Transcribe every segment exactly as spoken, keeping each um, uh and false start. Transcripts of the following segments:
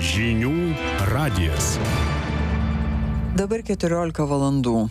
Žinių radijas. Dabar keturiolika valandų.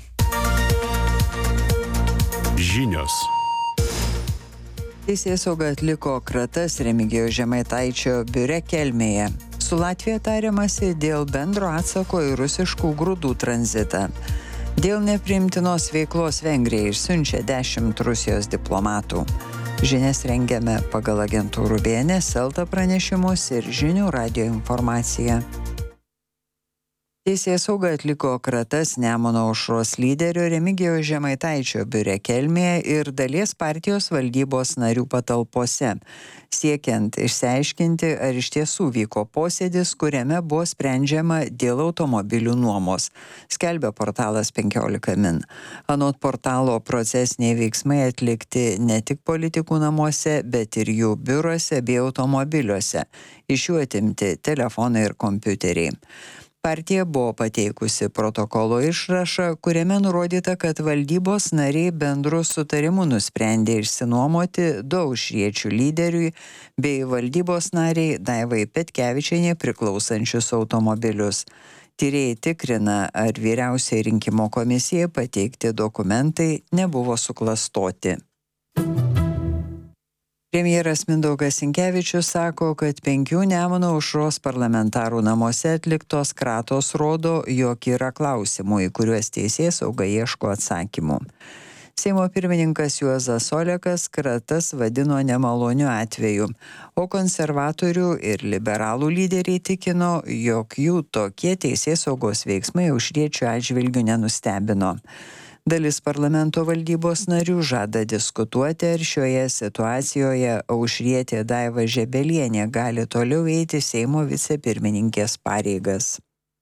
Žinios. Teisėsauga atliko kratas Remigijaus Žemaitaičio biure Kelmėje. Su Latvija tariamasi dėl bendro atsako į rusiškų grūdų tranzitą. Dėl nepriimtinos veiklos Vengrija išsiunčia dešimt Rusijos diplomatų. Žinias rengiame pagal agentūrų B N S, Elta pranešimus ir Žinių radijo informaciją. Teisėsauga atliko kratas Nemuno aušros lyderio Remigijaus Žemaitaičio biure Kelmėje ir dalies partijos valdybos narių patalpose, siekiant išsiaiškinti, ar iš tiesų vyko posėdis, kuriame buvo sprendžiama dėl automobilių nuomos, skelbia portalas penkiolika min. Anot portalo, procesiniai veiksmai atlikti ne tik politikų namuose, bet ir jų biuruose bei automobiliuose, iš jų atimti telefonai ir kompiuteriai. Partija buvo pateikusi protokolo išrašą, kuriame nurodyta, kad valdybos nariai bendru sutarimu nusprendė išsinuomoti du aušriečių lyderiui bei valdybos nariai Daivai Petkevičienei priklausančius automobilius. Tyrėjai tikrina, ar vyriausiai rinkimų komisijai pateikti dokumentai nebuvo suklastoti. Premjeras Mindaugas Sinkevičius sako, kad penkių Nemuno aušros parlamentarų namuose atliktos kratos rodo, jog yra klausimų, į kuriuos teisėsauga ieško atsakymų. Seimo pirmininkas Juozas Olekas kratas vadino nemaloniu atveju, o konservatorių ir liberalų lyderiai tikino, jog jų tokie teisėsaugos veiksmai aušriečių atžvilgių nenustebino. Dalis parlamento valdybos narių žada diskutuoti, ar šioje situacijoje aušrietė Daiva Žebelienė gali toliau eiti Seimo vicepirmininkės pareigas.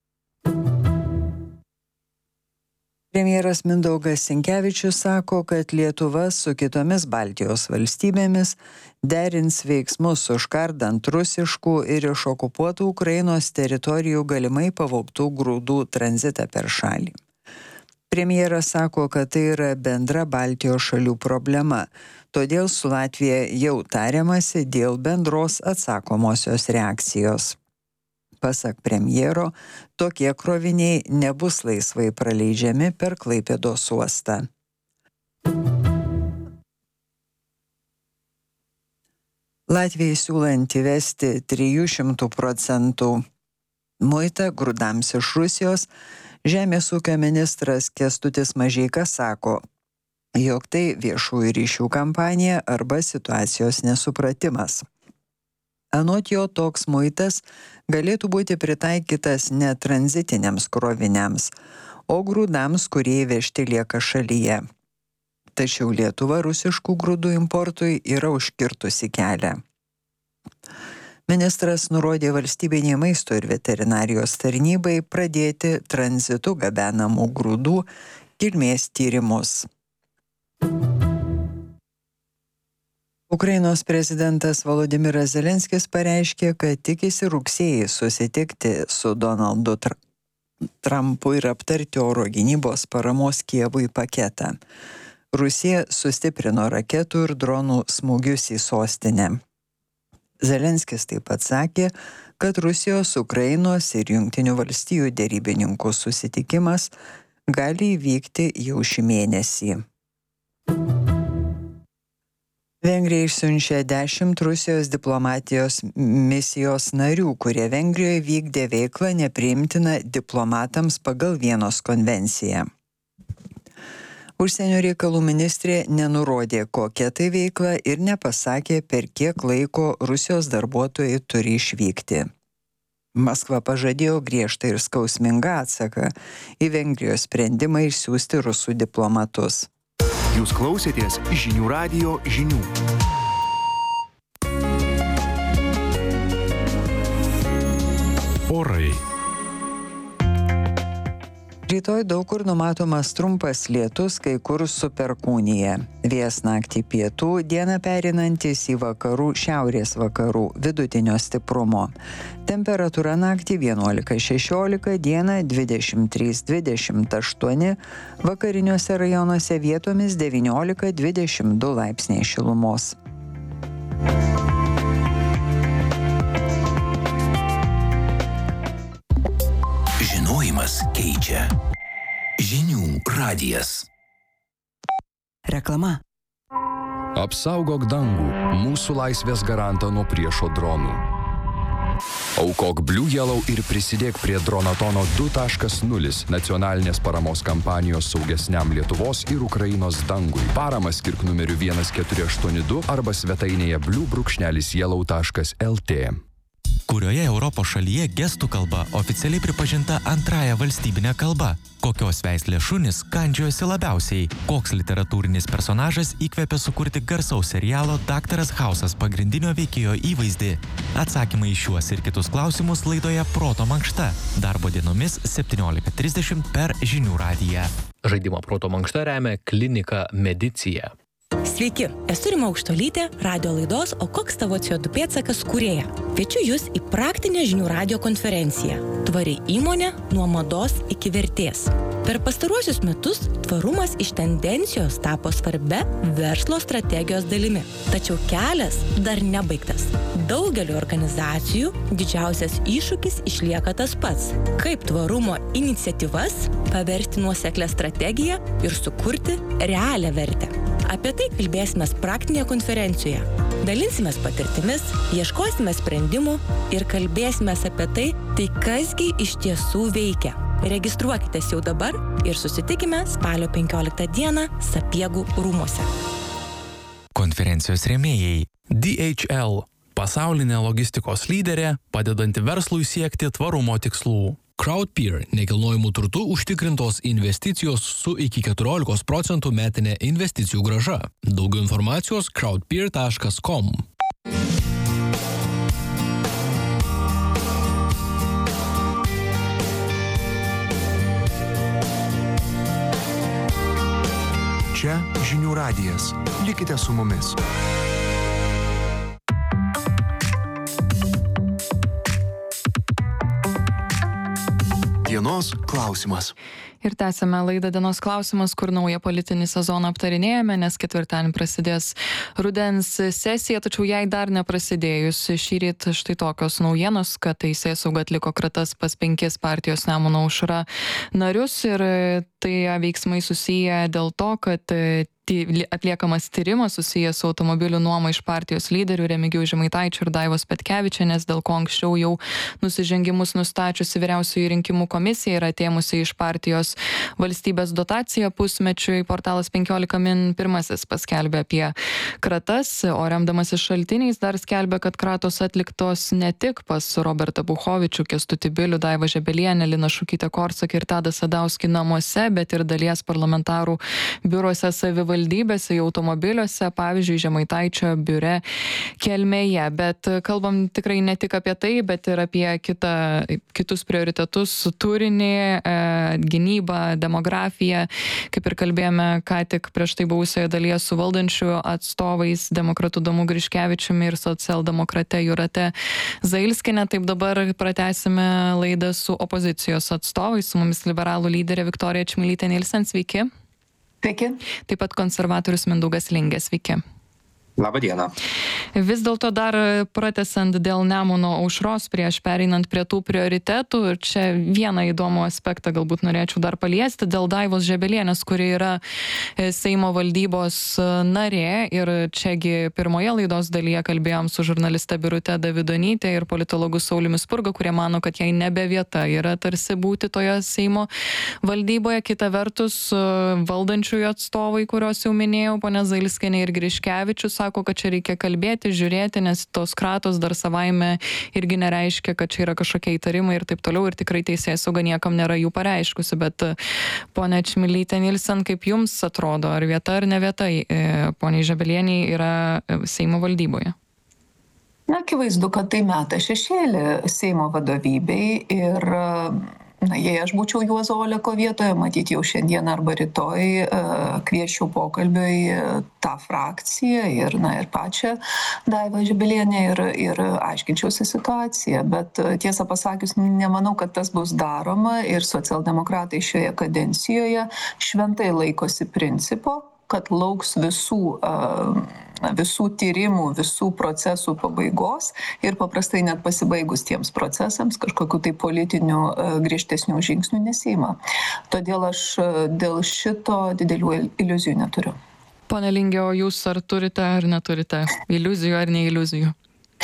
Premjeras Mindaugas Sinkevičius sako, kad Lietuva su kitomis Baltijos valstybėmis derins veiksmus užkardant rusiškų ir iš okupuotų Ukrainos teritorijų galimai pavogtų grūdų tranzitą per šalį. Premjeras sako, kad tai yra bendra Baltijos šalių problema, todėl su Latvija jau tariamasi dėl bendros atsakomosios reakcijos. Pasak premjero, tokie kroviniai nebus laisvai praleidžiami per Klaipėdos uostą. Latvijai siūlant įvesti trijų šimtų procentų muitą grūdams iš Rusijos, Žemės ūkio ministras Kęstutis Mažeika sako, jog tai viešųjų ryšių kampanija arba situacijos nesupratimas. Anot jo, toks muitas galėtų būti pritaikytas ne tranzitiniams kroviniams, o grūdams, kurie įvežti lieka šalyje. Tačiau Lietuva rusiškų grūdų importui yra užkirtusi kelią. Ministras nurodė valstybinei maisto ir veterinarijos tarnybai pradėti tranzitu gabenamų grūdų kilmės tyrimus. Ukrainos prezidentas Volodymyras Zelenskis pareiškė, kad tikisi rugsėjį susitikti su Donaldu Trumpu ir aptarti oro gynybos paramos Kijevui paketą. Rusija sustiprino raketų ir dronų smūgius į sostinę. Zelenskis taip pat sakė, kad Rusijos, Ukrainos ir Jungtinių valstijų derybininkų susitikimas gali įvykti jau šį mėnesį. Vengrija išsiunčia dešimt Rusijos diplomatijos misijos narių, kurie Vengrijoje vykdė veiklą nepriimtiną diplomatams pagal Vienos konvenciją. Užsienio reikalų ministrė nenurodė, kokia tai veikla ir nepasakė, per kiek laiko Rusijos darbuotojai turi išvykti. Maskva pažadėjo griežtą ir skausmingą atsaką į Vengrijos sprendimą išsiųsti rusų diplomatus. Jūs klausėtės Žinių radijo žinių. Orai. Rytoj daug kur numatomas trumpas lietus, kai kur su perkūnija. Vėjas naktį pietų, dieną pereinantis į vakarų šiaurės vakarų vidutinio stiprumo. Temperatūra naktį vienuolika šešiolika, dieną dvidešimt trys dvidešimt aštuoni, vakariniuose rajonuose vietomis devyniolika dvidešimt du laipsniai šilumos. jas keičia. Žinių radijas. Reklama. Apsaugok dangų, mūsų laisvės garantą nuo priešo dronų. Aukok Blue Yellow ir prisidėk prie Dronatono du taškas nulis nacionalinės paramos kampanijos saugesniam Lietuvos ir Ukrainos dangui. Paramą skirk numeriu vienas keturi aštuoni du arba svetainėje blue brūkšnelis yellow taškas l t. Kurioje Europos šalyje gestų kalba oficialiai pripažinta antrąja valstybinė kalba? Kokios veislės šunys kandžiojosi labiausiai? Koks literatūrinis personažas įkvėpė sukurti garsaus serialo Daktaras Hausas pagrindinio veikėjo įvaizdį? Atsakymai į šiuos ir kitus klausimus laidoje Proto mankšta. Darbo dienomis septyniolika trisdešimt per Žinių radiją. Žaidimą Proto mankšta remia klinika Medicija. Sveiki, esu Rima Aukštuolytė, radio laidos O koks tavo C O du pėdsakas kūrėja. Kviečiu jūs į praktinę Žinių radijo konferenciją Tvari įmonė nuo mados iki vertės. Per pastaruosius metus tvarumas iš tendencijos tapo svarbia verslo strategijos dalimi. Tačiau kelias dar nebaigtas. Daugeliu organizacijų didžiausias iššūkis išlieka tas pats. Kaip tvarumo iniciatyvas paversti nuoseklią strategiją ir sukurti realią vertę. Apie tai kalbėsime praktinėje konferencijoje. Dalinsimės patirtimis, ieškosime sprendimų ir kalbėsime apie tai, tai kasgi iš tiesų veikia. Registruokitės jau dabar ir susitikime spalio penkioliktą dieną Sapiegų rūmuose. Konferencijos rėmėjai. D H L – pasaulinė logistikos lyderė, padedanti verslui siekti tvarumo tikslų. Crowdpeer – nekilnojamų turtų užtikrintos investicijos su iki keturiolikos procentų metinė investicijų grąža. Daugiau informacijos crowdpeer taškas com. Čia Žinių radijas. Likite su mumis. Dienos klausimas. Ir tęsime laidą Dienos klausimas, kur naują politinį sezoną aptarinėjame, nes ketvirtadienį prasidės rudens sesija, tačiau jai dar neprasidėjus. Šįryt štai tokios naujienos, kad Teisėsauga atliko kratas pas penkis partijos Nemuno aušra narius ir tai veiksmai susiję dėl to, kad atliekamas tyrimas susijęs su automobilių nuoma iš partijos lyderių Remigijaus Žemaitaičio ir Daivos Petkevičienės, dėl ko anksčiau jau nusižengimus nustačiusi Vyriausioji rinkimų komisija yra atėmusi iš partijos valstybės dotaciją pusmečiui. Portalas penkiolika min pirmasis paskelbė apie kratas, o remdamasis šaltiniais dar skelbė, kad kratos atliktos ne tik pas Robertą Buchovičių, Kęstutį Bilių, Daivą Žebelienę, Liną Šukytę-Korsaką ir Tadą Sadauskį namuose, bet ir dalies parlamentarų biuruose savivaldybėse valdybėse, automobiliuose, pavyzdžiui, Žemaitaičio biure Kelmėje. Bet kalbam tikrai ne tik apie tai, bet ir apie kitą, kitus prioritetus, turinį, e, gynybą, demografiją. Kaip ir kalbėjome ką tik prieš tai buvusioje dalyje su valdančių atstovais, demokratų Domu Griškevičiumi ir socialdemokrate Jūrate Zailskiene. Taip dabar pratęsime laidą su opozicijos atstovais, su mumis liberalų lyderė Viktorija Čmilytė Nilsen. Sveiki. Sveiki. Taip pat konservatorius Mindaugas Lingė. Sveiki. Labą dieną. Vis dėlto dar pratęsant dėl Nemuno aušros prieš pereinant prie tų prioritetų, čia vieną įdomų aspektą galbūt norėčiau dar paliesti dėl Daivos Žebelienės, kuri yra Seimo valdybos narė, ir čiagi pirmoje laidos dalyje kalbėjom su žurnaliste Birute Davidonyte ir politologu Sauliumi Spurga, kurie mano, kad jai nebe vieta yra tarsi būti toje Seimo valdyboje. Kita vertus, valdančiųjų atstovai, kuriuos jau minėjau, ponia Zailskienė ir Griškevičius, sako, kad čia reikia kalbėti, žiūrėti, nes tos kratos dar savaime irgi nereiškia, kad čia yra kažkokie įtarimai ir taip toliau, ir tikrai Teisėsauga niekam nėra jų pareiškusi. Bet ponia Čmilytė Nilsen, kaip jums atrodo, ar vieta ar ne vieta poniai Žebelieniai yra Seimo valdyboje? Na, akivaizdu, kad tai meta šešėlį Seimo vadovybei ir na, jei aš būčiau Juozo Oleko vietoje, matyti jau šiandien arba rytoj kviečiau pokalbiui tą frakciją ir, na, ir pačią Daivą Žebelienę ir, ir aiškinčiausi situaciją. Bet tiesą pasakius, nemanau, kad tas bus daroma ir socialdemokratai šioje kadencijoje šventai laikosi principo, kad lauks visų visų tyrimų, visų procesų pabaigos ir paprastai net pasibaigus tiems procesams kažkokių tai politinių griežtesnių žingsnių nesiima. Todėl aš dėl šito didelių iliuzijų neturiu. Pone Linge, o jūs ar turite ar neturite iliuzijų ar ne iliuzijų?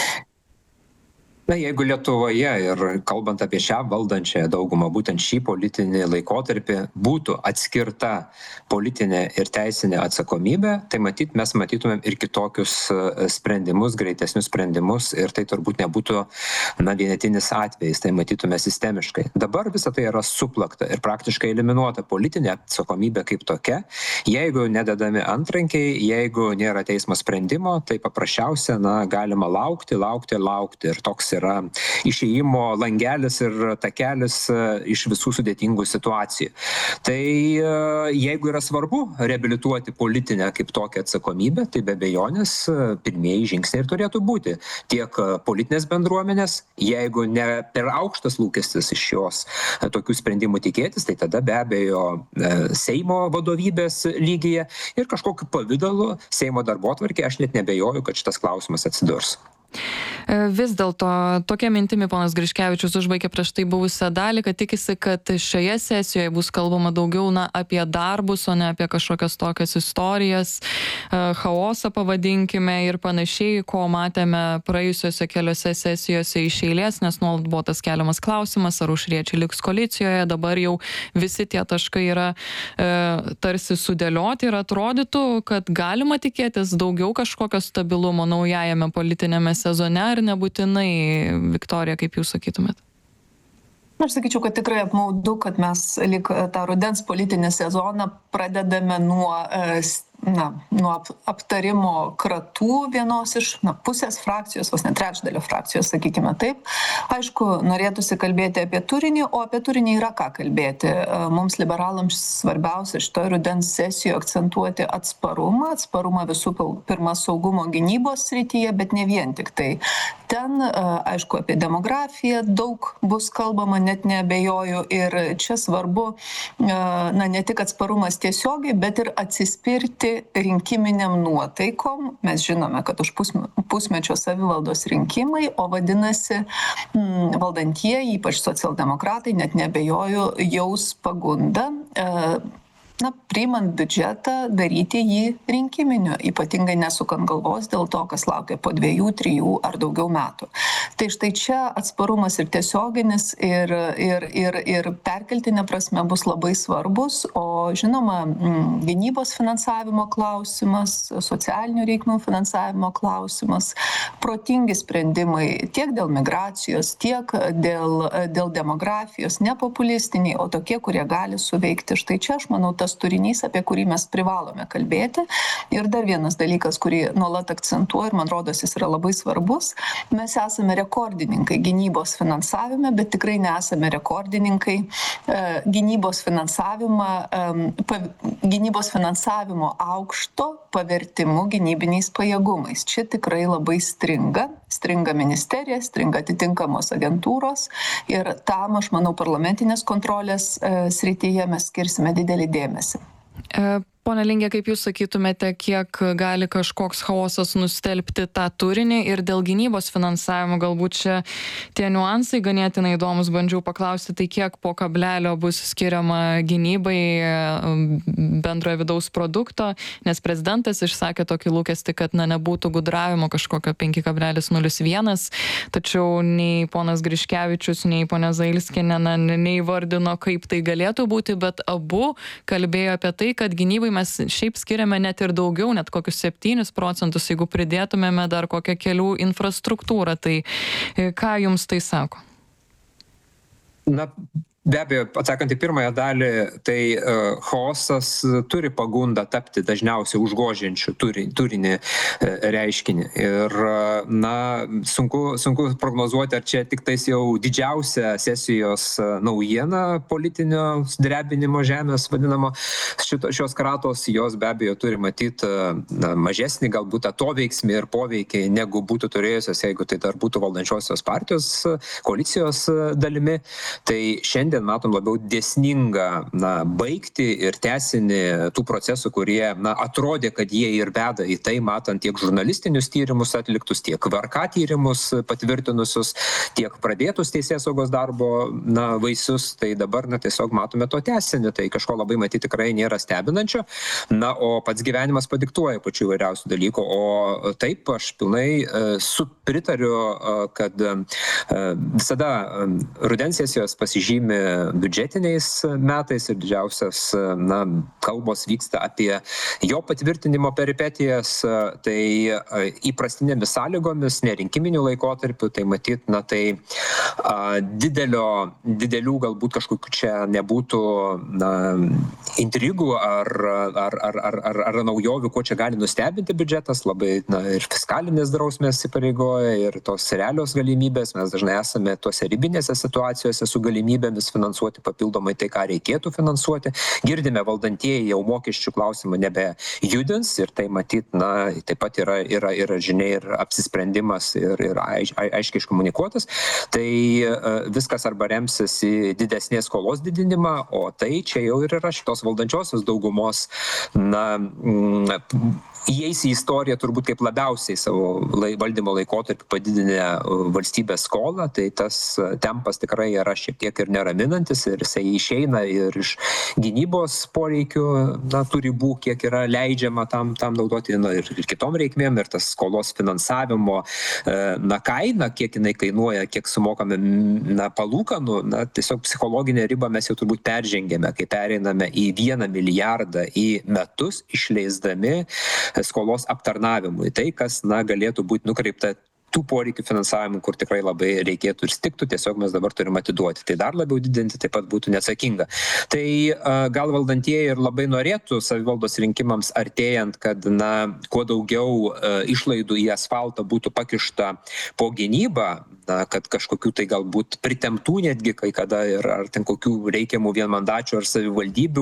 Na, jeigu Lietuvoje ir kalbant apie šią valdančiąją daugumą, būtent šį politinį laikotarpį būtų atskirta politinė ir teisinė atsakomybė, tai matyt, mes matytumėm ir kitokius sprendimus, greitesnius sprendimus ir tai turbūt nebūtų na, vienetinis atvejis, tai matytume sistemiškai. Dabar visa tai yra suplakta ir praktiškai eliminuota politinė atsakomybė kaip tokia. Jeigu nededami antrankiai, jeigu nėra teismo sprendimo, tai paprasčiausia, na, galima laukti, laukti, laukti ir toks yra išėjimo langelis ir takelis iš visų sudėtingų situacijų. Tai jeigu yra svarbu reabilituoti politinę kaip tokią atsakomybę, tai be abejonės pirmieji žingsniai ir turėtų būti tiek politinės bendruomenės, jeigu ne per aukštas lūkestis iš jos tokių sprendimų tikėtis, tai tada be abejo Seimo vadovybės lygyje ir kažkokiu pavidalu Seimo darbotvarkė, aš net nebejoju, kad šitas klausimas atsidurs. Vis dėlto tokia mintimi ponas Griškevičius užbaigė prieš tai buvusią dalį, kad tikisi, kad šioje sesijoje bus kalbama daugiau na, apie darbus, o ne apie kažkokias tokias istorijas, chaosą pavadinkime ir panašiai, ko matėme praėjusiose keliose sesijose iš eilės, nes nuolat buvo tas keliamas klausimas, ar aušriečiai liks koalicijoje, dabar jau visi tie taškai yra e, tarsi sudėlioti ir atrodytų, kad galima tikėtis daugiau kažkokio stabilumo naujajame politinėme sezone, ar nebūtinai, Viktorija, kaip jūs sakytumėt? Aš sakyčiau, kad tikrai apmaudu, kad mes lyg tą rudens politinį sezoną pradedame nuo, na, nuo aptarimo kratų vienos iš na, pusės frakcijos, vos ne trečdalio frakcijos, sakykime taip. Aišku, norėtųsi kalbėti apie turinį, o apie turinį yra ką kalbėti. Mums liberalams svarbiausia šitoje rudens sesijoje akcentuoti atsparumą, atsparumą visų pirma saugumo gynybos srityje, bet ne vien tik tai. Ten, aišku, apie demografiją daug bus kalbama, net neabejoju, ir čia svarbu na, ne tik atsparumas tiesiogiai, bet ir atsispirti rinkiminiam nuotaikom. Mes žinome, kad už pusmečio savivaldos rinkimai, o vadinasi, valdantieji, ypač socialdemokratai, net neabejoju, jaus pagundą na, priimant biudžetą, daryti jį rinkiminiu, ypatingai nesukant galvos dėl to, kas laukia po dviejų, trijų ar daugiau metų. Tai štai čia atsparumas ir tiesioginis, ir, ir, ir, ir perkeltinė prasme bus labai svarbus, o žinoma, gynybos finansavimo klausimas, socialinių reikmių finansavimo klausimas, protingi sprendimai tiek dėl migracijos, tiek dėl, dėl demografijos, ne populistiniai, o tokie, kurie gali suveikti. Štai čia, aš manau, tas turinys, apie kurį mes privalome kalbėti. Ir dar vienas dalykas, kurį nuolat akcentuoju ir man rodos jis yra labai svarbus. Mes esame rekordininkai gynybos finansavime, bet tikrai nesame rekordininkai gynybos finansavimą, gynybos finansavimo aukšto pavertimu gynybiniais pajėgumais. Čia tikrai labai stringa. Stringa ministerija, stringa atitinkamos agentūros ir tam, aš manau, parlamentinės kontrolės srityje mes skirsime didelį dėmesį. Pone Linge, kaip jūs sakytumėte, kiek gali kažkoks chaosas nustelbti tą turinį ir dėl gynybos finansavimo, galbūt čia tie niuansai ganėtinai įdomus, bandžiau paklausti, tai kiek po kablelio bus skiriama gynybai bendrojo vidaus produkto, nes prezidentas išsakė tokį lūkestį, kad na, nebūtų gudravimo kažkokio penki kablelis nulis vienas, tačiau nei ponas Griškevičius, nei ponia Zailskienė neįvardino, kaip tai galėtų būti, bet abu kalbėjo apie tai, kad gynybai mes šiaip skiriame net ir daugiau, net kokius septynis procentus, jeigu pridėtumėme dar kokią kelių infrastruktūrą. Tai ką jums tai sako? Na, be abejo, atsakant į pirmąją dalį, tai uh, chaosas turi pagundą tapti dažniausiai užgožiančių turi, turinį uh, reiškinį. Ir, uh, na, sunku, sunku prognozuoti, ar čia tik tais jau didžiausia sesijos uh, naujiena politinio drebinimo žemės, vadinamo, šito, šios kratos, jos be abejo turi matyti uh, na, mažesnį galbūt atoveiksmį ir poveikį, negu būtų turėjusios, jeigu tai dar būtų valdančiosios partijos uh, koalicijos uh, dalimi. Tai šiandien šiandien matom labiau dėsningą na, baigti ir tęsinį tų procesų, kurie na, atrodė, kad jie ir veda į tai, matant tiek žurnalistinius tyrimus atliktus, tiek V R K tyrimus patvirtinusius, tiek pradėtus teisėsaugos darbo na, vaisius, tai dabar na, tiesiog matome to tęsinį, tai kažko labai matyti tikrai nėra stebinančio, na, o pats gyvenimas padiktuoja pačių įvairiausių dalykų, o taip aš pilnai e, supritariu, e, kad e, visada e, rudens sesijos pasižymi biudžetiniais metais ir didžiausias na, kalbos vyksta apie jo patvirtinimo peripetijas, tai įprastinėmis sąlygomis, nerinkiminių laikotarpių, tai matyt, na tai a, didelio, didelių galbūt kažkokių čia nebūtų na, intrigų ar, ar, ar, ar, ar, ar naujovių, ko čia gali nustebinti biudžetas, labai na, ir fiskalinės drausmės įpareigoja, ir tos realios galimybės, mes dažnai esame tuose ribinėse situacijose su galimybėmis finansuoti papildomai tai, ką reikėtų finansuoti. Girdime, valdantieji jau mokesčių klausimą nebejudins ir tai matyt, na, taip pat yra, yra, yra žinia ir apsisprendimas ir, ir aiš, aiškiai iškomunikuotas. Tai viskas arba remsis į didesnės skolos didinimą, o tai čia jau ir yra šitos valdančiosios daugumos, na, įeis į istoriją turbūt kaip labiausiai savo valdymo laikotarpį padidinę valstybės skolą, tai tas tempas tikrai yra šiek tiek ir neraminantis ir jisai išeina ir iš gynybos poreikių, na, tų ribų, kiek yra leidžiama tam, tam naudoti, na, ir, ir kitom reikmėm, ir tas skolos finansavimo, na, kaina, kiek jinai kainuoja, kiek sumokame, na, palūkanų, na, tiesiog psichologinę ribą mes jau turbūt peržengėme, kai pereiname į vieną milijardą į metus, išleisdami skolos aptarnavimui. Tai, kas, na, galėtų būti nukreipta tų poreikių finansavimų, kur tikrai labai reikėtų ir stiktų, tiesiog mes dabar turim atiduoti. Tai dar labiau didinti taip pat būtų neatsakinga. Tai gal valdantieji ir labai norėtų savivaldos rinkimams artėjant, kad, na, kuo daugiau išlaidų į asfaltą būtų pakišta po gynybą, na, kad kažkokių tai galbūt pritemptų netgi kai kada ir ar ten kokių reikiamų vienmandačių ar savivaldybių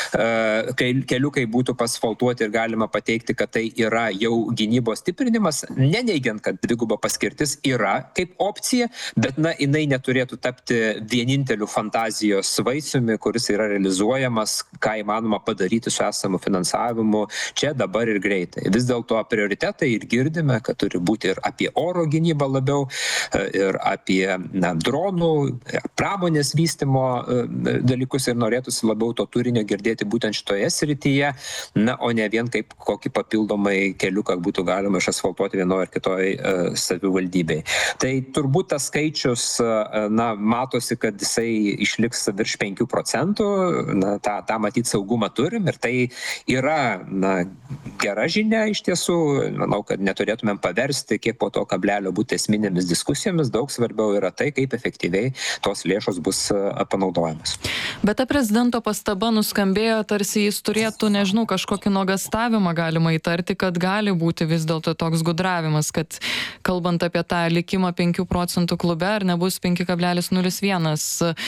keliukai būtų pasfaltuoti ir galima pateikti, kad tai yra jau gynybos stiprinimas, neneigiant, kad dvigubo paskirtis yra kaip opcija, bet na, jinai neturėtų tapti vieninteliu fantazijos vaisiumi, kuris yra realizuojamas, ką įmanoma padaryti su esamu finansavimu čia, dabar ir greitai. Vis dėlto prioritetai ir girdime, kad turi būti ir apie oro gynybą labiau, ir apie na, dronų, pramonės vystymo dalykus ir norėtųsi labiau to turinio girdėti būtent šitoje srityje, na, o ne vien kaip kokį papildomai keliuką būtų galima išasfaltuoti vienoje ar kitoje savivaldybei. Tai turbūt tas skaičius, na, matosi, kad jisai išliks virš penkių procentų, na, tą, tą matyti saugumą turim ir tai yra, na, gera žinia iš tiesų. Manau, kad neturėtumėm paversti, kiek po to kablelio būti esminėmis diskusijomis, daug svarbiau yra tai, kaip efektyviai tos lėšos bus panaudojamas. Bet ta prezidento pastaba nuskambėjo, tarsi jis turėtų, nežinau, kažkokį nuogastavimą galima įtarti, kad gali būti vis dėlto toks gudravimas, kad kalbant apie tą likimą penkių procentų klube, ar nebus penki kablelis nulis vienas.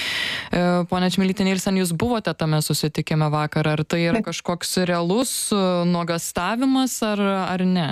Pone Čmilytė-Nilsen, jūs buvote tame susitikime vakar, ar tai yra kažkoks realus nuogastavimas ar, ar ne?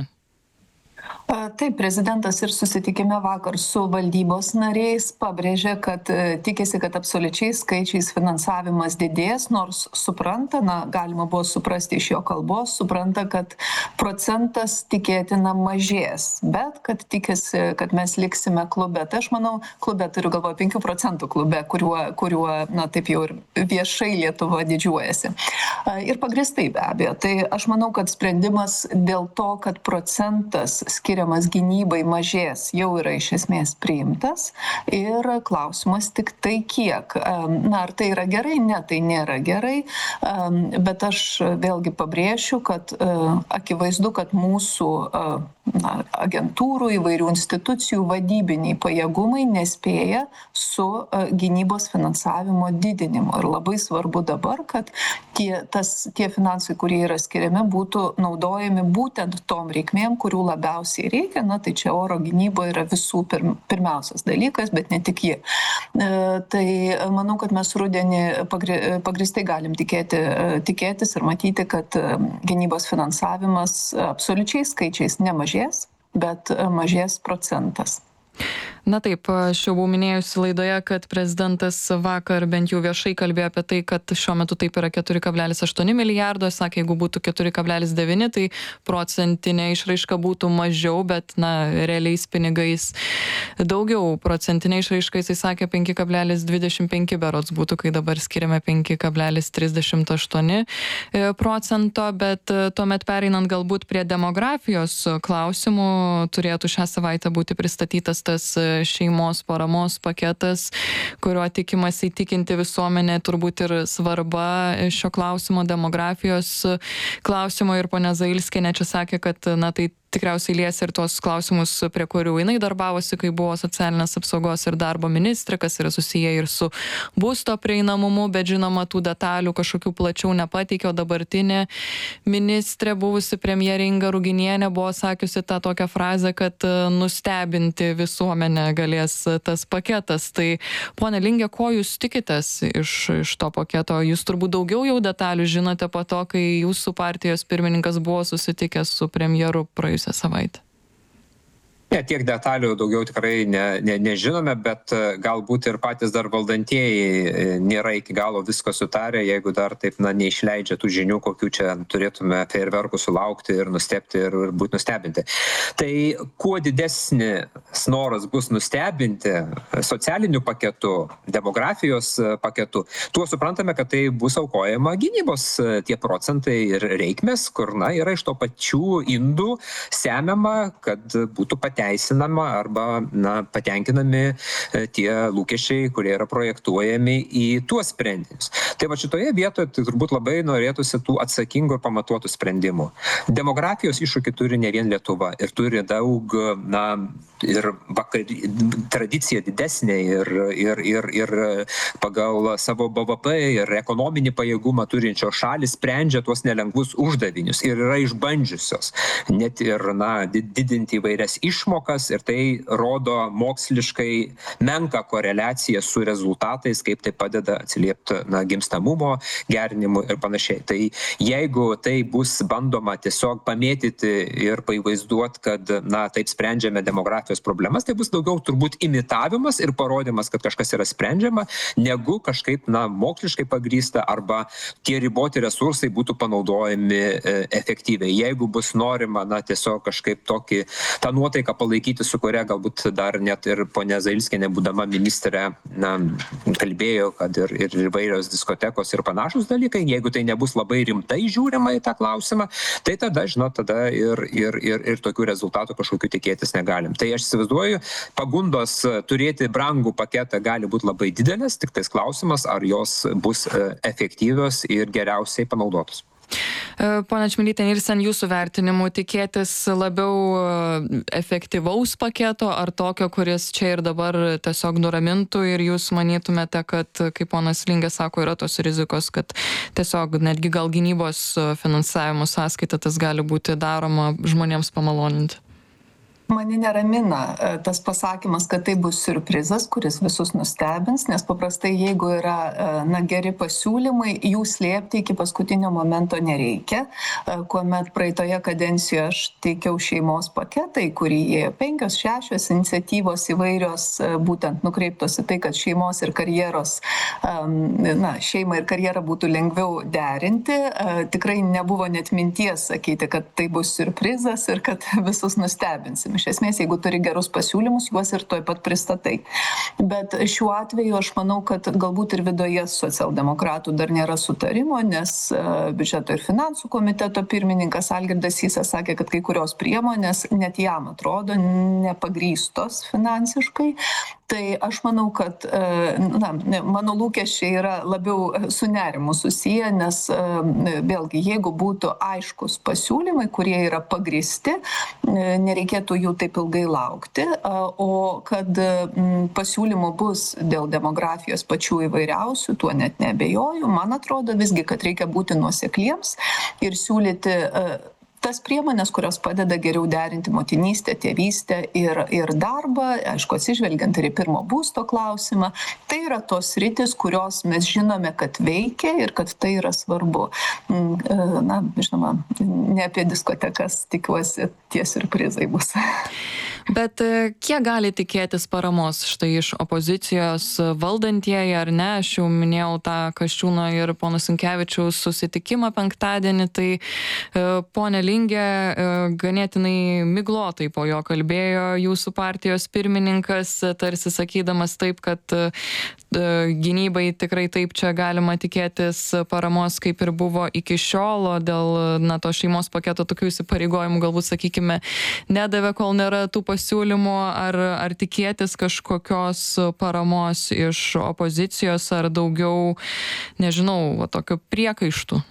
Taip, prezidentas ir susitikime vakar su valdybos nariais pabrėžė, kad tikisi, kad absoliučiais skaičiais finansavimas didės, nors supranta, na, galima buvo suprasti iš jo kalbos, supranta, kad procentas tikėtina mažės, bet kad tikisi, kad mes liksime klube. Tai aš manau, klube turiu galvoje penkių procentų klube, kuriuo, kuriuo, na, taip jau ir viešai Lietuva didžiuojasi. Ir pagristai be abejo. Tai aš manau, kad sprendimas dėl to, kad procentas skiriamas gynybai mažės, jau yra iš esmės priimtas ir klausimas tik tai kiek. Na, ar tai yra gerai? Ne, tai nėra gerai, bet aš vėlgi pabrėšiu, kad akivaizdu, kad mūsų na, agentūrų, įvairių institucijų vadybiniai pajėgumai nespėja su gynybos finansavimo didinimu. Ir labai svarbu dabar, kad tie, tas, tie finansai, kurie yra skiriami, būtų naudojami būtent tom reikmėm, kurių labiausiai reikia. Na, tai čia oro gynyba yra visų pirm, pirmiausias dalykas, bet ne tik ji. E, tai manau, kad mes rudenį pagri, pagristai galim tikėti, tikėtis ir matyti, kad gynybos finansavimas absoliučiais skaičiais nemažės, bet mažės procentas. Na taip, aš jau buvau minėjusi laidoje, kad prezidentas vakar bent jau viešai kalbėjo apie tai, kad šiuo metu taip yra keturi kablelis aštuoni milijardo, sakė, jeigu būtų keturi kablelis devyni, tai procentinė išraiška būtų mažiau, bet, na, realiais pinigais daugiau. Procentinė išraiška, jisai sakė, penki kablelis dvidešimt penki berods būtų, kai dabar skiriame penki kablelis trisdešimt aštuoni procento, bet tuomet pereinant galbūt prie demografijos klausimų, turėtų šią savaitę būti pristatytas tas šeimos paramos paketas, kuriuo tikimas įtikinti visuomenę turbūt ir svarba šio klausimo, demografijos klausimo, ir ponia Zailskienė čia sakė, kad, na, tai tikriausiai lies ir tuos klausimus, prie kurių jinai darbavosi, kai buvo socialinės apsaugos ir darbo ministrė, kas yra susiję ir su būsto prieinamumu, bet žinoma, tų detalių kažkokių plačiau nepateikė, o dabartinė ministrė, buvusi premjerė Inga Ruginienė, buvo sakiusi tą tokią frazę, kad nustebinti visuomenę galės tas paketas. Tai, ponia Linge, ko jūs tikitės iš, iš to paketo? Jūs turbūt daugiau jau detalių žinote po to, kai jūsų partijos pirmininkas buvo susitikęs su premjeru praėjusią savaitę. Ne, tiek detalių daugiau tikrai ne, ne, nežinome, bet galbūt ir patys dar valdantieji nėra iki galo visko sutarę, jeigu dar taip, na, neišleidžia tų žinių, kokių čia turėtume fejerverkų sulaukti ir nustebti ir, ir būti nustebinti. Tai kuo didesnis noras bus nustebinti socialiniu paketu, demografijos paketu, tuo suprantame, kad tai bus aukojama gynybos tie procentai ir reikmės, kur, na, yra iš to pačių indų semiama, kad būtų pateisinama teisinama arba, na, patenkinami tie lūkesčiai, kurie yra projektuojami į tuos sprendinius. Tai va šitoje vietoje tai turbūt labai norėtųsi tų atsakingų ir pamatuotų sprendimų. Demografijos iššūkį turi ne vien Lietuva ir turi daug, na, ir vakar, tradicija didesnė ir, ir, ir, ir pagal savo B V P ir ekonominį pajėgumą turinčios šalis sprendžia tuos nelengvus uždavinius ir yra išbandžiusios net ir, na, didinti įvairias išmokas, ir tai rodo moksliškai menką koreliaciją su rezultatais, kaip tai padeda atsiliepti, na, gimstamumo gerinimu ir panašiai. Tai jeigu tai bus bandoma tiesiog pamėtyti ir pavaizduoti, kad, na, taip sprendžiame demografijos problemas, tai bus daugiau turbūt imitavimas ir parodymas, kad kažkas yra sprendžiama, negu kažkaip, na, moksliškai pagrįsta arba tie riboti resursai būtų panaudojami e, efektyviai. Jeigu bus norima, na, tiesiog kažkaip tokį, tą nuotaiką palaikyti, su kuria galbūt dar net ir ponia Zailskienė, būdama ministrė, na, kalbėjo, kad ir, ir įvairios diskotekos ir panašus dalykai, jeigu tai nebus labai rimtai žiūrima į tą klausimą, tai tada, žinot, tada ir, ir, ir, ir tokių rezultatų kažkokių tikėtis negalim. Tai aš įsivaizduoju, pagundos turėti brangų paketą gali būti labai didelės, tik tais klausimas, ar jos bus efektyvios ir geriausiai panaudotos. Pone Čmilytė-Nilsen, jūsų vertinimu tikėtis labiau efektyvaus paketo ar tokio, kuris čia ir dabar tiesiog nuramintų ir jūs manytumėte, kad, kaip ponas Lingė sako, yra tos rizikos, kad tiesiog netgi gal gynybos finansavimo sąskaita tas gali būti daroma žmonėms pamaloninti? Mane neramina tas pasakymas, kad tai bus siurprizas, kuris visus nustebins, nes paprastai jeigu yra, na, geri pasiūlymai, jų slėpti iki paskutinio momento nereikia. Kuomet praeitoje kadencijoje aš teikiau šeimos paketą, į kurį įėjo penkios, šešios iniciatyvos įvairios, būtent nukreiptos į tai, kad šeimos ir karjeros, na, šeimą ir karjerą būtų lengviau derinti. Tikrai nebuvo net minties sakyti, kad tai bus siurprizas ir kad visus nustebinsim. Iš esmės, jeigu turi gerus pasiūlymus, juos ir tuoj pat pristatai. Bet šiuo atveju aš manau, kad galbūt ir viduje socialdemokratų dar nėra sutarimo, nes biudžeto ir finansų komiteto pirmininkas Algirdas Sysas sakė, kad kai kurios priemonės net jam atrodo nepagrįstos finansiškai. Tai aš manau, kad, na, mano lūkesčiai yra labiau su nerimu susiję, nes vėlgi, jeigu būtų aiškus pasiūlymai, kurie yra pagrįsti, nereikėtų jų taip ilgai laukti, o kad pasiūlymų bus dėl demografijos pačių įvairiausių, tuo net neabejoju. Man atrodo visgi, kad reikia būti nuosekliems ir siūlyti tas priemonės, kurios padeda geriau derinti motinystę, tėvystę ir, ir darbą, aišku, atsižvelgiant ir į pirmo būsto klausimą, tai yra tos sritis, kurios mes žinome, kad veikia ir kad tai yra svarbu. Na, žinoma, ne apie diskotekas, tikiuosi, tie siurprizai bus. Bet kiek gali tikėtis paramos štai iš opozicijos valdantieji ar ne? Aš jau minėjau tą Kasčiūno ir pono Sinkevičiaus susitikimą penktadienį, tai ponė Lingė ganėtinai miglotai po jo kalbėjo jūsų partijos pirmininkas, tarsi sakydamas taip, kad gynybai tikrai taip čia galima tikėtis paramos, kaip ir buvo iki šiol, o dėl na, to šeimos paketo tokių įsipareigojimų galbūt, sakykime, nedavė, kol nėra tų pasiūlymų, ar, ar tikėtis kažkokios paramos iš opozicijos, ar daugiau, nežinau, tokio priekaištų.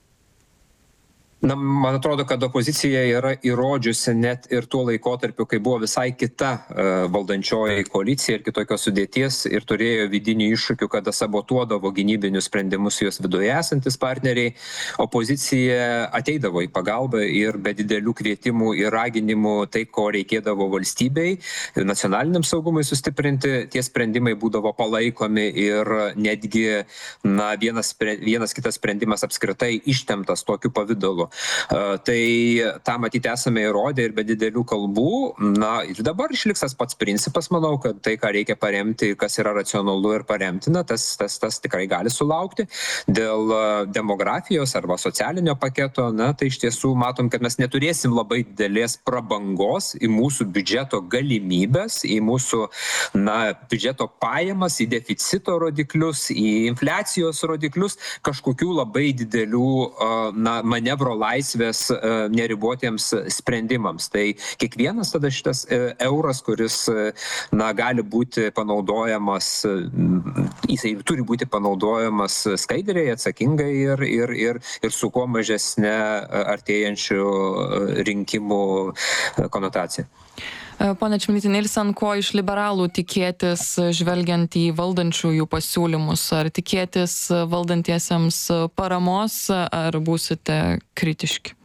Na, man atrodo, kad opozicija yra įrodžiusi net ir tuo laikotarpiu, kai buvo visai kita uh, valdančioji koalicija ir kitokios sudėties ir turėjo vidinių iššūkių, kada sabotuodavo gynybinius sprendimus jos viduje esantis partneriai. Opozicija ateidavo į pagalbą ir be didelių kvietimų ir raginimų tai, ko reikėdavo valstybei, nacionaliniam saugumui sustiprinti, tie sprendimai būdavo palaikomi ir netgi na, vienas, vienas kitas sprendimas apskritai ištemptas tokiu pavidalu. Tai tą matyti esame įrodę ir be didelių kalbų. Na ir dabar išliks tas pats principas, manau, kad tai, ką reikia paremti, kas yra racionalu ir paremtina, tas, tas, tas tikrai gali sulaukti. Dėl demografijos arba socialinio paketo, na, tai iš tiesų matom, kad mes neturėsim labai didelės prabangos į mūsų biudžeto galimybės, į mūsų na, biudžeto pajamas, į deficito rodiklius, į infliacijos rodiklius, kažkokių labai didelių na, manevro laisvės neribotiems sprendimams. Tai kiekvienas tada šitas euras, kuris na, gali būti panaudojamas, jisai turi būti panaudojamas skaidriai, atsakingai ir, ir, ir, ir su kuo mažesne artėjančių rinkimų konotacija. Pone Čmilytė-Nilsen, ko iš liberalų tikėtis žvelgiant į valdančiųjų pasiūlymus? Ar tikėtis valdantiesiems paramos, ar būsite kritiški?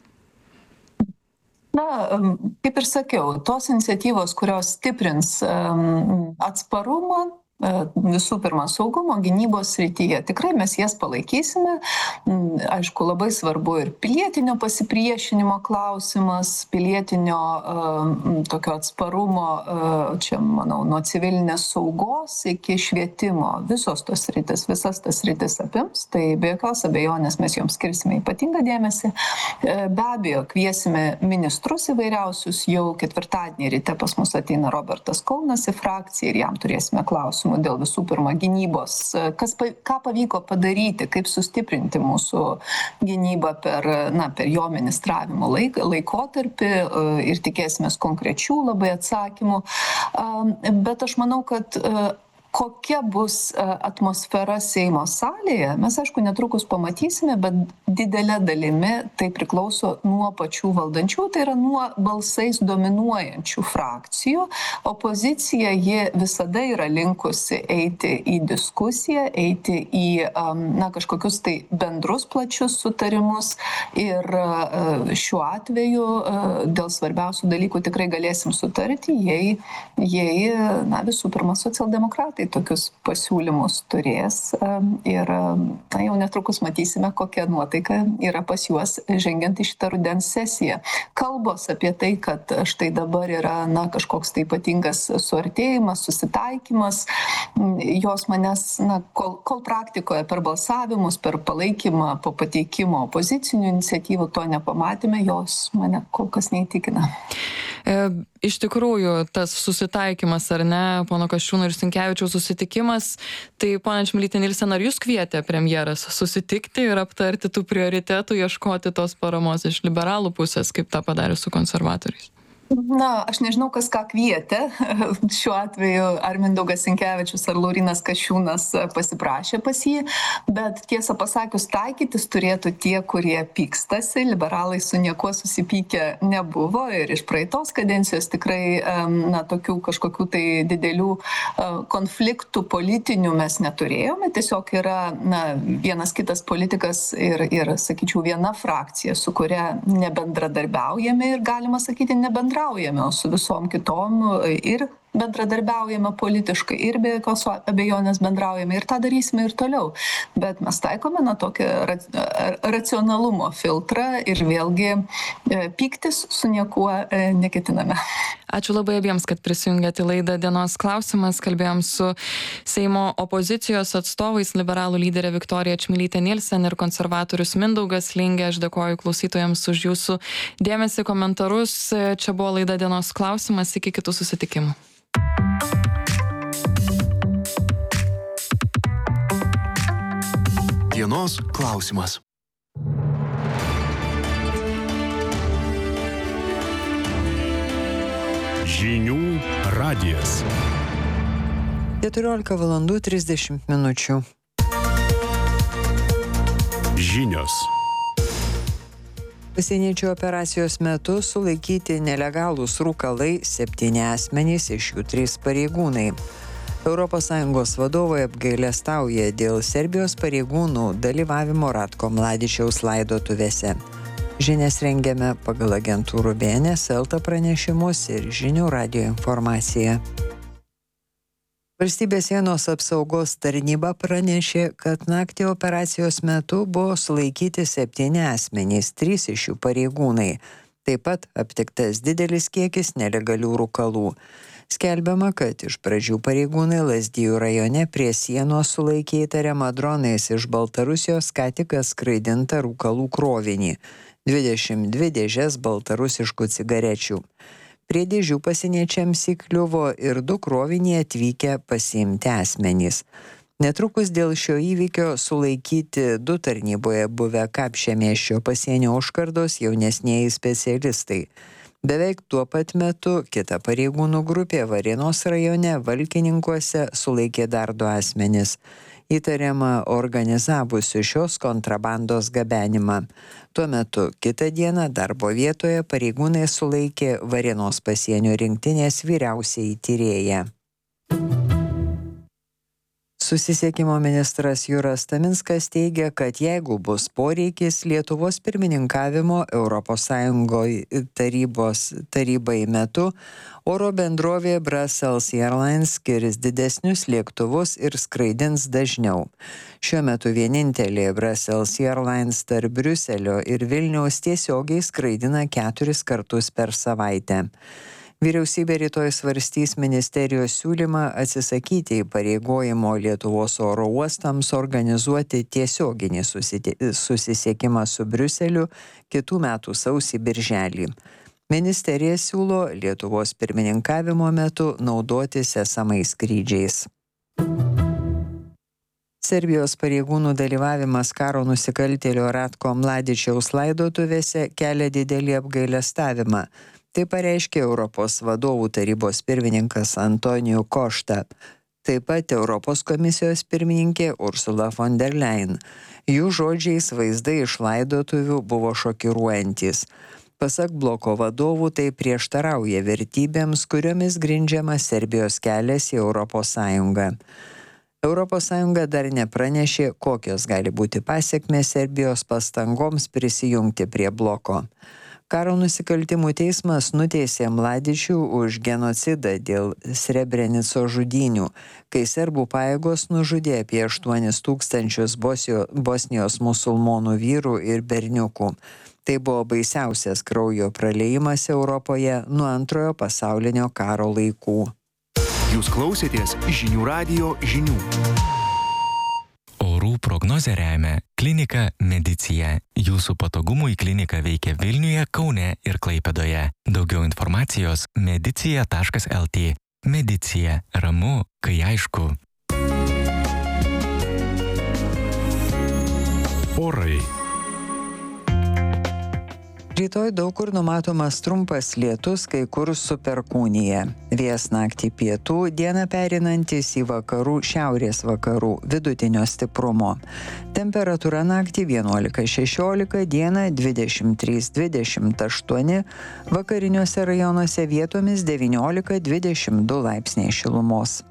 Na, kaip ir sakiau, tos iniciatyvos, kurios stiprins atsparumą, visų pirma, saugumo, gynybos srityje. Tikrai mes jas palaikysime. Aišku, labai svarbu ir pilietinio pasipriešinimo klausimas, pilietinio uh, tokio atsparumo, uh, čia, manau, nuo civilinės saugos iki švietimo. Visos tos sritis, visas tas sritis apims, tai be jokios abejonės mes joms skirsime ypatingą dėmesį. Uh, be abejo, kviesime ministrus įvairiausius, jau ketvirtadienį ryte pas mus ateina Robertas Kaunas į frakciją ir jam turėsime klausimų dėl visų pirma gynybos, kas, ką pavyko padaryti, kaip sustiprinti mūsų gynybą per, na, per jo ministravimo laik, laikotarpį ir tikėsimės konkrečių labai atsakymų. Bet aš manau, kad kokia bus atmosfera Seimo salėje, mes aišku netrukus pamatysime, bet didelė dalimi tai priklauso nuo pačių valdančių, tai yra nuo balsais dominuojančių frakcijų. Opozicija ji visada yra linkusi eiti į diskusiją, eiti į na, kažkokius tai bendrus plačius sutarimus ir šiuo atveju dėl svarbiausių dalykų tikrai galėsim sutarti, jei, jei na, visų pirma socialdemokratai tokius pasiūlymus turės ir na, jau netrukus matysime, kokia nuotaika yra pas juos žengiant į šitą rudens sesiją. Kalbos apie tai, kad štai dabar yra na, kažkoks tai ypatingas suartėjimas, susitaikymas, jos manęs, na, kol, kol praktikoje per balsavimus, per palaikymą, po pateikimo opozicinių iniciatyvų to nepamatėme, jos mane kol kas neįtikina. E, iš tikrųjų, tas susitaikymas, ar ne, pono Kasčiūno ir Sinkevičiaus susitikimas, tai ponia Čmilytė-Nilsen, ar jūs kvietė premjeras susitikti ir aptarti tų prioritetų, ieškoti tos paramos iš liberalų pusės, kaip tą padarė su konservatoriais? Na, aš nežinau, kas ką kvietė. Šiuo atveju ar Mindaugas Sinkevičius, ar Laurynas Kasčiūnas pasiprašė pas jį, bet tiesą pasakius, taikytis turėtų tie, kurie pykstasi. Liberalai su niekuo susipykę nebuvo ir iš praeitos kadencijos tikrai na, tokių kažkokių tai didelių konfliktų politinių mes neturėjome. Tiesiog yra na, vienas kitas politikas ir, ir, sakyčiau, viena frakcija, su kuria nebendradarbiaujame ir galima sakyti nebendradarbiaujame. O su visom kitom ir bendradarbiaujame politiškai ir be jokios abejonės bendraujame ir tą darysime ir toliau. Bet mes taikome na tokį racionalumo filtrą ir vėlgi pyktis su niekuo neketiname. Ačiū labai abiems, kad prisijungėte į laidą Dienos klausimas. Kalbėjom su Seimo opozicijos atstovais, liberalų lyderė Viktorija Čmilytė Nilsen ir konservatorius Mindaugas Lingė. Aš dėkoju klausytojams už jūsų dėmesį, komentarus. Čia buvo laida Dienos klausimas. Iki kitų susitikimų. Dienos klausimas. Žinių radijas. keturiolika valandų trisdešimt minučių. Žinios. Pasieniečių operacijos metu sulaikyti nelegalūs rūkalai septyni asmenys, iš jų trys pareigūnai. Europos Sąjungos vadovai apgailestauja dėl Serbijos pareigūnų dalyvavimo Ratko Mladičiaus laidotuvėse. Žinias rengiame pagal agentūrų B N S, Elta pranešimus ir Žinių radijo informaciją. Valstybės sienos apsaugos tarnyba pranešė, kad naktį operacijos metu buvo sulaikyti septyni asmenys, trys iš jų pareigūnai. Taip pat aptiktas didelis kiekis nelegalių rūkalų. Skelbiama, kad iš pradžių pareigūnai Lazdijų rajone prie sienos sulaikė įtariamą dronais iš Baltarusijos ką tik skraidintą rūkalų krovinį. dvidešimt dvi dėžes baltarusiškų cigarečių. Prie dėžių pasieniečiams įkliuvo ir du krovinį atvykę pasiimti asmenys. Netrukus dėl šio įvykio sulaikyti du tarnyboje buvę Kapšiemiesčio pasienio užkardos jaunesnieji specialistai. Beveik tuo pat metu kita pareigūnų grupė Varėnos rajone Valkininkuose sulaikė dar du asmenis. Įtariama organizavusių šios kontrabandos gabenimą. Tuo metu kitą dieną darbo vietoje pareigūnai sulaikė Varėnos pasienio rinktinės vyriausiąjį tyrėją. Susisiekimo ministras Juras Taminskas teigia, kad jeigu bus poreikis Lietuvos pirmininkavimo Europos Sąjungoje tarybos tarybai metu, oro bendrovė Brussels Airlines skirs didesnius lėktuvus ir skraidins dažniau. Šiuo metu vienintelė Brussels Airlines tarp Briuselio ir Vilniaus tiesiogiai skraidina keturis kartus per savaitę. Vyriausybė rytoj svarstys ministerijos siūlymą atsisakyti įpareigojimo Lietuvos oro uostams organizuoti tiesioginį susisiekimą su Briuseliu kitų metų sausį birželį. Ministerija siūlo Lietuvos pirmininkavimo metu naudotis esamais skrydžiais. Serbijos pareigūnų dalyvavimas karo nusikaltėlio Ratko Mladičiaus laidotuvėse kelia didelį apgailestavimą. Tai pareiškė Europos vadovų tarybos pirmininkas Antonijų Košta. Taip pat Europos komisijos pirmininkė Ursula von der Leyen. Jų žodžiais vaizdai iš laidotuvių buvo šokiruojantis. Pasak bloko vadovų, tai prieštarauja vertybėms, kuriomis grindžiama Serbijos kelias į Europos Sąjungą. Europos Sąjunga dar nepranešė, kokios gali būti pasekmės Serbijos pastangoms prisijungti prie bloko. Karo nusikaltimų teismas nuteisė Mladičių už genocidą dėl Srebrenico žudynių, kai serbų pajėgos nužudė apie aštuonis tūkstančius Bosnijos musulmonų vyrų ir berniukų. Tai buvo baisiausias kraujo praleimas Europoje nuo antrojo pasaulinio karo laikų. Jūs klausėtės Žinių radijo žinių. Orų prognozę remia Klinika Medicija. Jūsų patogumui klinika veikia Vilniuje, Kaune ir Klaipėdoje. Daugiau informacijos medicija taškas el tė. Medicija. Ramu, kai aišku. Orai. Rytoj daug kur numatomas trumpas lietus, kai kur su perkūnija. Vėjas naktį pietų, dieną pereinantis į vakarų šiaurės vakarų vidutinio stiprumo. Temperatūra naktį vienuolika šešiolika, dieną dvidešimt trys dvidešimt aštuoni, vakariniuose rajonuose vietomis devyniolika dvidešimt du laipsniai šilumos.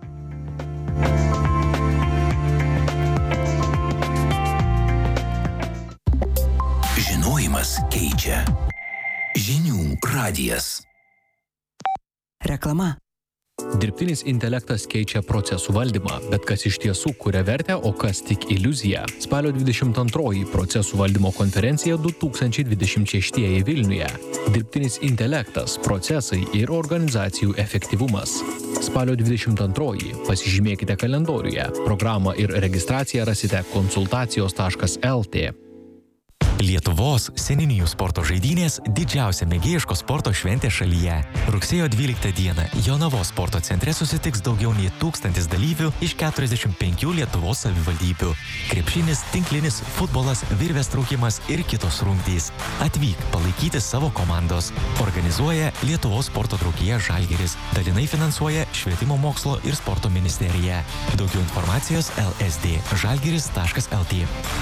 Žinojimas keičia. Žinių radijas. Reklama. Dirbtinis intelektas keičia procesų valdymą, bet kas iš tiesų kuria vertę, o kas tik iliuzija. Spalio dvidešimt antroji procesų valdymo konferencija du tūkstančiai dvidešimt šeštieji Vilniuje. Dirbtinis intelektas, procesai ir organizacijų efektyvumas. Spalio dvidešimt antroji pasižymėkite kalendoriuje. Programą ir registraciją rasite konsultacijos taškas el tė. Lietuvos seniūnijų sporto žaidynės – didžiausia mėgėjiško sporto šventė šalyje. Rugsėjo dvyliktą dieną Jonavos sporto centre susitiks daugiau nei tūkstantis dalyvių iš keturiasdešimt penkių Lietuvos savivaldybių. Krepšinis, tinklinis, futbolas, virvės traukimas ir kitos rungtys. Atvyk palaikyti savo komandos. Organizuoja Lietuvos sporto draugija Žalgiris. Dalinai finansuoja Švietimo mokslo ir sporto ministerija. Daugiau informacijos el es dė žalgiris taškas el tė.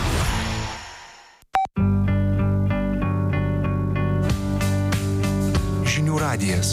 Žinių radijas.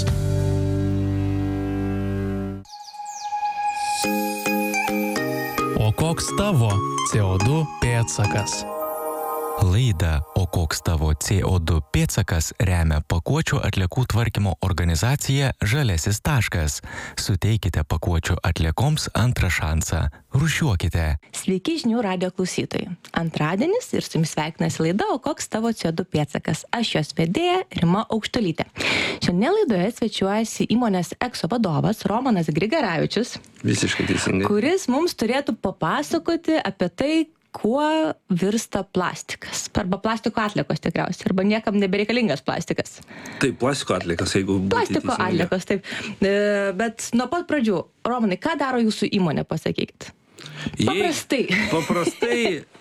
O koks tavo C O du pėdsakas? Laidą O koks tavo C O du pėdsakas remia pakuočių atliekų tvarkymo organizacija Žaliasis taškas. Suteikite pakuočių atliekoms antrą šansą. Rūšiuokite. Sveiki žinių radijo klausytojai. Antradienis ir su jumis sveikinasi laida O koks tavo C O du pėdsakas. Aš jos vedėja Rima Aukštuolytė. Šiandien laidoje svečiuojasi įmonės Ekso vadovas Romanas Grigaravičius. Visiškai teisingai. Kuris mums turėtų papasakoti apie tai, kuo virsta plastikas. Arba plastiko atliekos tikriausiai. Arba niekam nebereikalingas plastikas. Taip, plastiko atliekos, jeigu būtų Plastiko atliekos, taip. Bet nuo pat pradžių, Romanai, ką daro jūsų įmonė, pasakykit? Paprastai. Jei, paprastai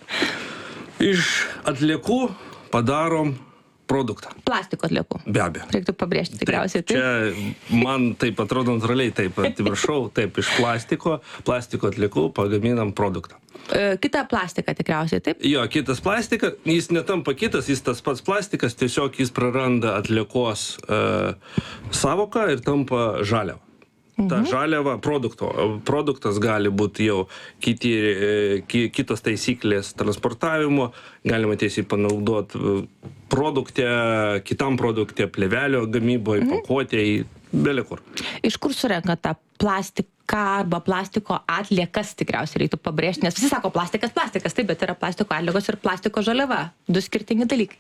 iš atliekų padarom produktą. Plastiko atliekų. Be abejo. Reiktų pabrėžti tikriausiai. Taip, čia man taip atrodo natūraliai, taip, atsiprašau, taip, iš plastiko, plastiko atliekų pagaminam produktą. E, kitą plastiką tikriausiai, taip? Jo, kitas plastikas, jis netampa kitas, jis tas pats plastikas, tiesiog jis praranda atliekos e, savoką ir tampa žaliava. Ta žaliava produkto. Produktas gali būti jau kiti, ki, kitos taisyklės transportavimo, galima tiesiai panaudoti produkte, kitam produkte, plėvelio gamyboje, mm. pakuotėje, belekur. Iš kur surenka tą plastiką arba plastiko atliekas tikriausiai reiktų pabrėžti, nes visi sako plastikas, plastikas, taip, bet yra plastiko atliekos ir plastiko žaliava. Du skirtingi dalykai.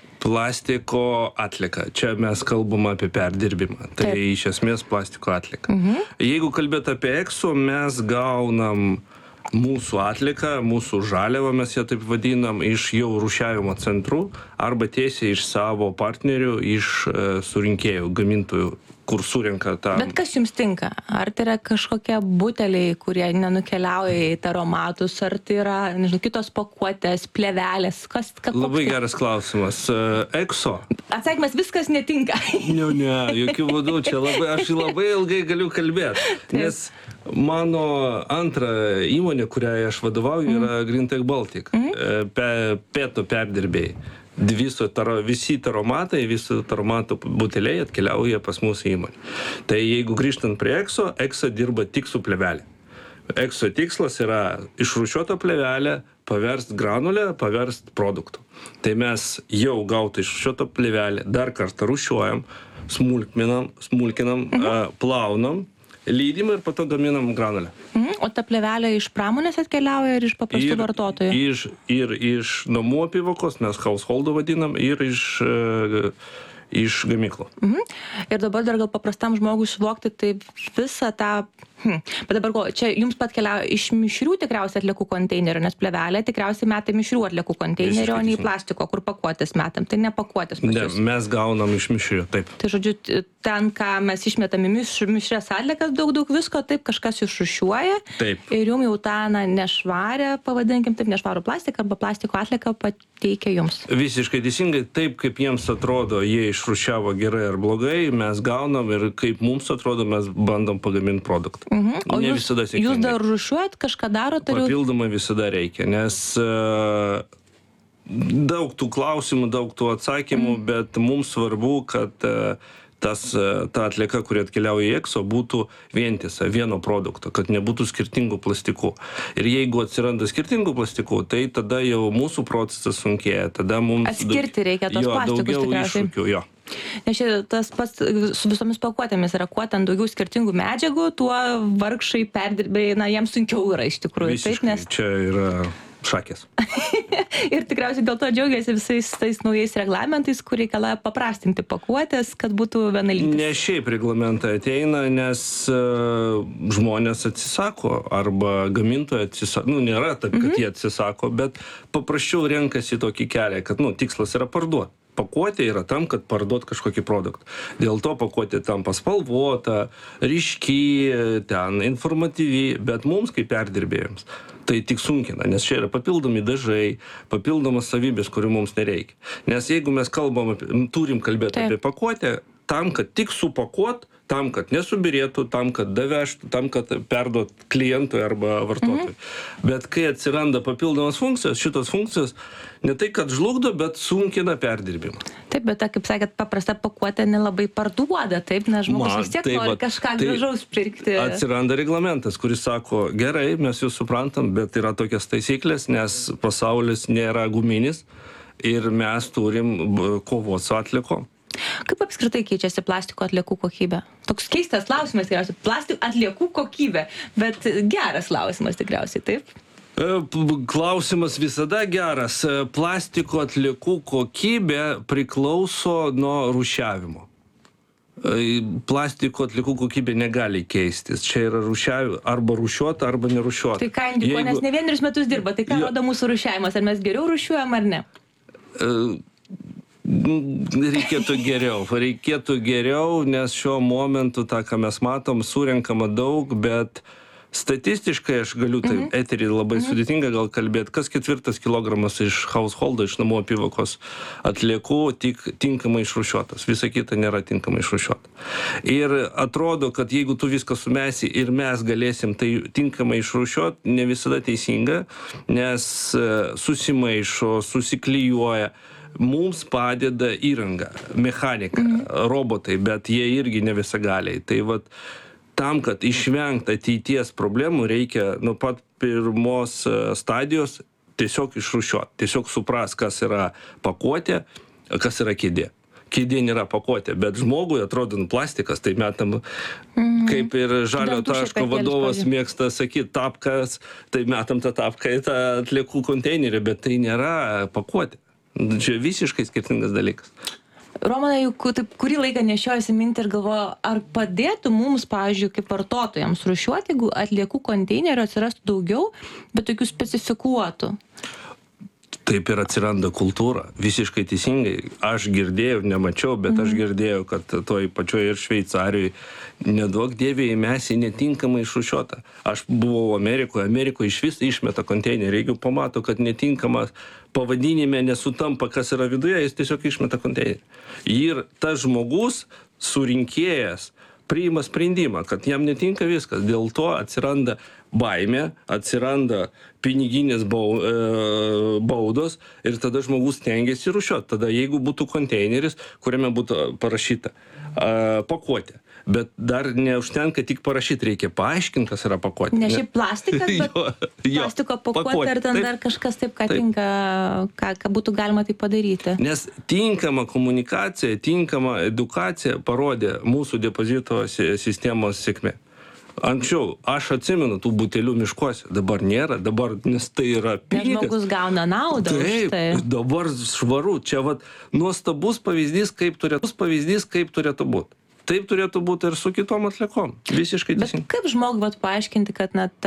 Plastiko atlieka. Čia mes kalbam apie perdirbimą. Tai Taip. Iš esmės plastiko atlieka. Mhm. Jeigu kalbėt apie Ekso, mes gaunam mūsų atliką, mūsų žaliavą, mes ją taip vadinam, iš jau rūšiavimo centrų arba tiesiai iš savo partnerių, iš e, surinkėjų, gamintojų, kur surenka tą... Bet kas jums tinka? Ar tai yra kažkokie buteliai, kurie nenukeliauja į taromatus, ar tai yra, nežinau, kitos pakuotės, plėvelės? Kas, kas, Labai tai? Geras klausimas. Ekso. Atsakymas, viskas netinka. Ne, ne, jokių būdų, čia labai, aš labai ilgai galiu kalbėti, nes mano antra įmonė, kurią aš vadovauju, mm. yra Greentech Baltic, mm. pe, pietų perdirbėjai. Viso taro, visi taromatai, visi taromatų buteliai atkeliauja pas mūsų įmonę. Tai jeigu grįžtant prie Ekso, Ekso dirba tik su plėvelė. Ekso tikslas yra išrūšiuotą plėvelę paverst granulę, paverst produktų. Tai mes jau gautą išrūšiuotą plėvelę dar kartą rūšiuojam, smulkinam, smulkinam mhm. a, plaunam, lydim ir po to gaminam granulę. Mhm. O ta plėvelė iš pramonės atkeliauja ir iš paprastų ir, vartotojų? Iš, ir iš namų apyvokos, mes householdo vadinam, ir iš, uh, iš gamyklų. Mhm. Ir dabar dar gal paprastam žmogui suvokti, tai visą tą... Hmm. Bet dabar ko, čia jums pat keliauja iš mišrių tikriausiai atliekų konteinerio, nes plėvelė tikriausiai metai mišrių atliekų konteinerio, o ne į plastiko, kur pakuotės metam. Tai ne pakuotės pas jūs. Ne, mes gaunam iš mišrių, taip. Tai žodžiu, ten, ką mes išmetame miš, mišrias atliekas, daug, daug visko, taip, kažkas išrūšiuoja. Taip. Ir jums jau tą na, nešvarę, pavadinkim taip, nešvarų plastiką arba plastiko atlieką pateikia jums. Visiškai teisingai, taip kaip jiems atrodo, jie išrūšiavo gerai ar blogai, mes gaunam ir kaip mums atrodo, mes bandom pagaminti produktą. Mhm. O ne jūs, visada sėkmingai. Jūs dar rūšiuojat, kažką darot? Ar Papildomai visada reikia, nes uh, daug tų klausimų, daug tų atsakymų, mm. bet mums svarbu, kad uh, tas, uh, ta atlieka, kuri atkeliauja į Ekso, būtų vientisa, vieno produkto, kad nebūtų skirtingų plastikų. Ir jeigu atsiranda skirtingų plastikų, tai tada jau mūsų procesas sunkėja, tada mums... Atskirti reikia tos jo, plastikus daugiau tikriausiai. Iššūkių, jo. Nes čia tas pats su visomis pakuotėmis yra, kuo ten daugiau skirtingų medžiagų, tuo vargšai perdirbėjai, na, jiems sunkiau yra iš tikrųjų. Visiškai, taip, nes... čia yra šakės. Ir tikriausiai dėl to džiaugiasi visais tais naujais reglamentais, kur reikalauja paprastinti pakuotės, kad būtų vienalytis. Ne šiaip reglamentai ateina, nes uh, žmonės atsisako arba gamintojai atsisako. Nu, nėra taip, kad mm-hmm. jie atsisako, bet paprasčiau renkasi tokį kelią, kad, nu, tikslas yra parduoti. Pakuotė yra tam, kad parduot kažkokį produktą. Dėl to pakuotė tampa spalvota, ryški, ten informatyvi, bet mums kaip perdirbėjams tai tik sunkina, nes čia yra papildomi dažai, papildomas savybės, kurių mums nereikia. Nes jeigu mes kalbam, apie, turim kalbėti Taip. apie pakuotę, tam, kad tik supakuot, tam, kad nesubirėtų, tam, kad davežtų, tam, kad perduot klientui arba vartotojui. Mhm. Bet kai atsiranda papildomas funkcijos, šitos funkcijos ne tai, kad žlugdo, bet sunkina perdirbimą. Taip, bet, kaip sakėt, paprasta pakuotė nelabai parduoda, taip, nes žmogus vis tiek tai, nori va, kažką tai gražaus pirkti. Atsiranda reglamentas, kuris sako, gerai, mes jūs suprantam, bet yra tokias taisyklės, nes pasaulis nėra guminis ir mes turim kovoti su atliekom. Kaip apskritai keičiasi plastiko atliekų kokybė? Toks keistas klausimas tikriausiai. Plastiko atliekų kokybė, bet geras klausimas tikriausiai, taip? Klausimas visada geras. Plastiko atliekų kokybė priklauso nuo rūšiavimo. Plastiko atliekų kokybė negali keistis. Čia yra rūšiavimo, arba rūšiuota, arba nerūšiuota. Tai ką indikuoja, Jeigu... nes ne vienerius metus dirba, tai ką jo... rodo mūsų rūšiavimas? Ar mes geriau rūšiuojam ar ne? Uh... Reikėtų geriau, reikėtų geriau, nes šiuo momentu tą, ką mes matom, surenkama daug, bet statistiškai aš galiu, tai mm-hmm. eterį labai mm-hmm. sudėtinga gal kalbėti, kas ketvirtas kilogramas iš householdo, iš namų apyvokos atliekų tik tinkamai išrūšiuotas, visa kita nėra tinkamai išrūšiuota. Ir atrodo, kad jeigu tu viską sumesi ir mes galėsim tai tinkamai išrūšiuoti, ne visada teisinga, nes susimaišo, susiklijuoja. Mums padeda įranga, mechanika, mm. robotai, bet jie irgi ne visagaliai. Tai vat, tam, kad išvengti ateities problemų, reikia nuo pat pirmos stadijos tiesiog išrūšiuoti, tiesiog supras, kas yra pakuotė, kas yra kėdė. Kėdė nėra pakuotė, bet žmogui atrodant plastikas, tai metam, mm. kaip ir žalio taško vadovas mėgsta sakyti, tapkas, tai metam tą tapką į tą atliekų konteinerį, bet tai nėra pakuotė. Čia visiškai skirtingas dalykas. Romanai, jau taip, kurį laiką nešiojasi mintį ir galvoju, ar padėtų mums, pavyzdžiui, kaip vartotojams rūšiuoti, jeigu atliekų konteinerių atsirastų daugiau, bet tokių specifikuotų? Taip ir atsiranda kultūra. Visiškai teisingai. Aš girdėjau, nemačiau, bet aš girdėjau, kad toj pačioje ir Šveicarijoje neduok dievė įmesi netinkamai išrūšiuota. Aš buvau Amerikoje, Amerikoje iš vis išmeta konteinerį. Jeigu pamato, kad netinkamas pavadinime nesutampa, kas yra viduje, jis tiesiog išmeta konteinerį. Ir tas žmogus, surinkėjas, priima sprendimą, kad jam netinka viskas. Dėl to atsiranda baimė, atsiranda piniginės baudos ir tada žmogus stengiasi rūšiuoti. Tada jeigu būtų konteineris, kuriame būtų parašyta pakuotė. Bet dar neužtenka tik parašyti, reikia paaiškinti, kas yra pakuotė. Ne šiaip plastikas, bet jo, jo, plastiko pakuotė ar ten taip, dar kažkas taip, ką taip. tinka, ką, ką būtų galima tai padaryti. Nes tinkama komunikacija, tinkama edukacija parodė mūsų depozito sistemos sėkmė. Anksčiau, aš atsimenu tų butelių miškuose, dabar nėra, dabar, nes tai yra pinigas. Žmogus gauna naudą už tai. Dabar švaru, čia vat nuostabus pavyzdys, kaip turėtų, pavyzdys, kaip turėtų būti. Taip turėtų būti ir su kitom atliekom. Visiškai teisingai. Bet kaip žmogui vat paaiškinti, kad na,